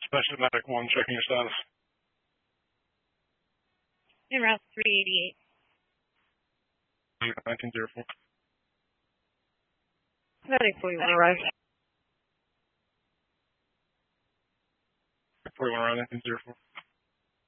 Special Medic 1, checking your status. En route 388. 1904. Medic 41 arrived. 41 around 1904.